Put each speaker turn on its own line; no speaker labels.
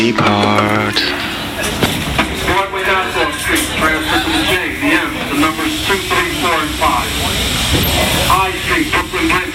Part.
Broadway Nassau Street, transfer to the J, the M, the numbers 2, 3, 4, and 5. I Street, Brooklyn Bridge.